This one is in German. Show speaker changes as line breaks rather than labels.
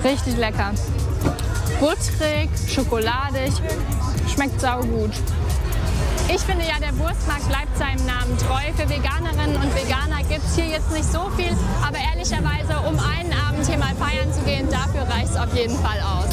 Richtig lecker. Butterig, schokoladig, schmeckt saugut. Ich finde ja, der Wurstmarkt bleibt seinem Namen treu. Für Veganerinnen und Veganer gibt es hier jetzt nicht so viel, aber ehrlicherweise, um einen Abend hier mal feiern zu gehen, dafür reicht es auf jeden Fall aus.